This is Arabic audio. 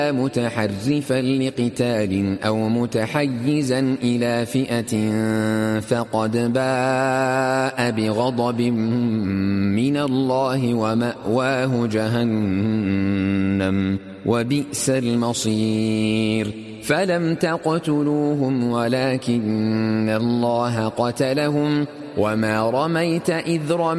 متحرفا لقتال أو متحيزا إلى فئة فقد باء بغضب من الله ومأواه جهنم وبئس المصير فلم تقتلوهم ولكن الله قتلهم وما رميت إذ رميت